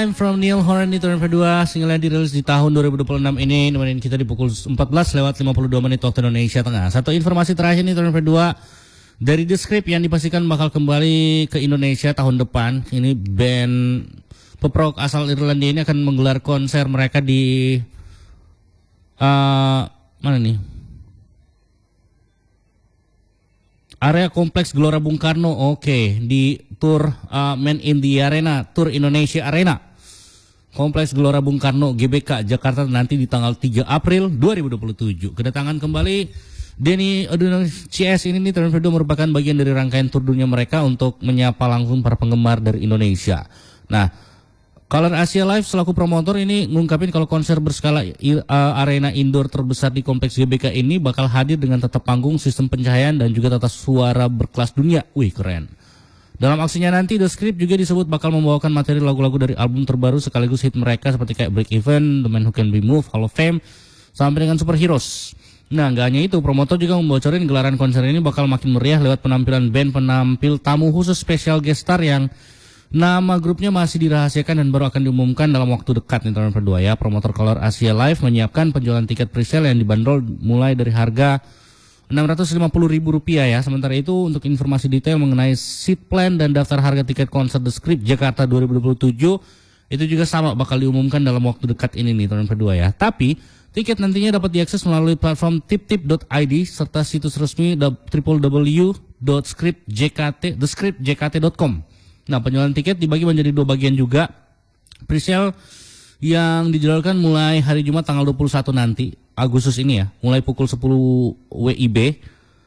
Time from Neil Horan di Turn kedua. Single yang dirilis di tahun 2026 ini nemenin kita di pukul 14:52 waktu Indonesia Tengah. Satu informasi terakhir nih Turn kedua dari The Script yang dipastikan bakal kembali ke Indonesia tahun depan. Ini band pop rock asal Irlandia ini akan menggelar konser mereka di mana nih? Area Kompleks Gelora Bung Karno, oke, di Tour Man in the Arena, Tour Indonesia Arena. Kompleks Gelora Bung Karno, GBK, Jakarta nanti di tanggal 3 April 2027. Kedatangan kembali Denny O'Donnell CS ini nih Turn kedua merupakan bagian dari rangkaian tur dunia mereka untuk menyapa langsung para penggemar dari Indonesia. Nah, Color Asia Live selaku promotor ini ngungkapin kalau konser berskala arena indoor terbesar di kompleks GBK ini bakal hadir dengan tata panggung, sistem pencahayaan dan juga tata suara berkelas dunia. Wih, keren. Dalam aksinya nanti The Script juga disebut bakal membawakan materi lagu-lagu dari album terbaru sekaligus hit mereka seperti kayak Break Even, The Man Who Can Be Moved, Hall of Fame, sampai dengan Superheroes. Nah, gak hanya itu, promotor juga membocorin gelaran konser ini bakal makin meriah lewat penampilan band penampil tamu khusus spesial guest star yang nama grupnya masih dirahasiakan dan baru akan diumumkan dalam waktu dekat nih Turn kedua ya. Promotor Color Asia Live menyiapkan penjualan tiket presale yang dibanderol mulai dari harga Rp650.000 ya. Sementara itu untuk informasi detail mengenai seat plan dan daftar harga tiket konser The Script Jakarta 2027 itu juga sama bakal diumumkan dalam waktu dekat ini nih Turn kedua ya. Tapi tiket nantinya dapat diakses melalui platform tiptip.id serta situs resmi www.thescriptjkt.com. Nah, penjualan tiket dibagi menjadi dua bagian juga. Presale yang dijadwalkan mulai hari Jumat tanggal 21 nanti, Agustus ini ya, mulai pukul 10 WIB.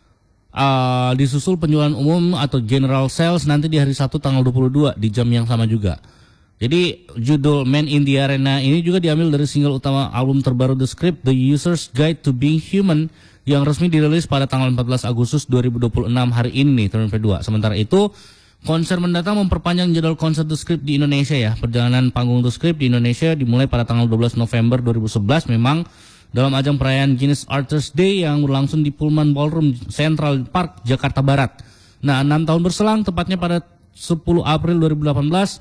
Disusul penjualan umum atau general sales nanti di hari Sabtu tanggal 22 di jam yang sama juga. Jadi judul Man in the Arena ini juga diambil dari single utama album terbaru The Script, The User's Guide to Being Human, yang resmi dirilis pada tanggal 14 Agustus 2026 hari ini nih, Turn kedua. Sementara itu, konser mendatang memperpanjang jadwal konser The Script di Indonesia ya. Perjalanan panggung The Script di Indonesia dimulai pada tanggal 12 November 2011 memang dalam ajang perayaan Guinness Arthur's Day yang berlangsung di Pullman Ballroom Central Park, Jakarta Barat. Nah, 6 tahun berselang, tepatnya pada 10 April 2018,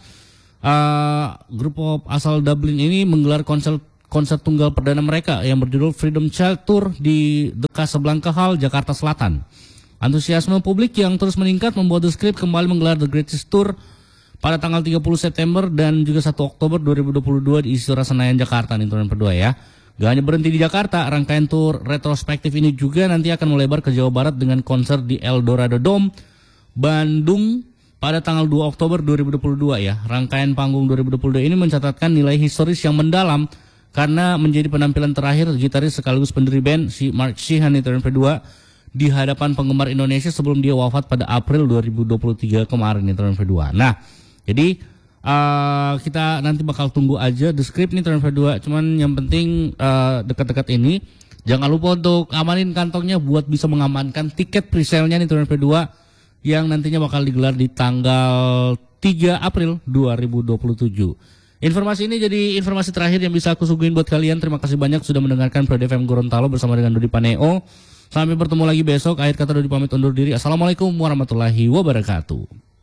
grup pop asal Dublin ini menggelar konser tunggal perdana mereka yang berjudul Freedom Child Tour di The Casablanca Hall, Jakarta Selatan. Antusiasme publik yang terus meningkat membuat The Script kembali menggelar The Greatest Tour pada tanggal 30 September dan juga 1 Oktober 2022 di Istora Senayan, Jakarta nih Turn kedua ya. Gak hanya berhenti di Jakarta, rangkaian tour retrospektif ini juga nanti akan melebar ke Jawa Barat dengan konser di Eldorado Dome, Bandung pada tanggal 2 Oktober 2022 ya. Rangkaian panggung 2022 ini mencatatkan nilai historis yang mendalam karena menjadi penampilan terakhir gitaris sekaligus pendiri band si Mark Sheehan nih Turn kedua di hadapan penggemar Indonesia sebelum dia wafat pada April 2023 kemarin nih Turn kedua. Nah, jadi kita nanti bakal tunggu aja The Script nih Turn kedua. Cuman yang penting dekat-dekat ini jangan lupa untuk amanin kantongnya buat bisa mengamankan tiket presale-nya nih Turn kedua yang nantinya bakal digelar di tanggal 3 April 2027. Informasi ini jadi informasi terakhir yang bisa aku suguhin buat kalian. Terima kasih banyak sudah mendengarkan Prod FM Gorontalo bersama dengan Dodi Paneo. Sampai bertemu lagi besok. Akhir kata Dodi pamit undur diri. Assalamualaikum warahmatullahi wabarakatuh.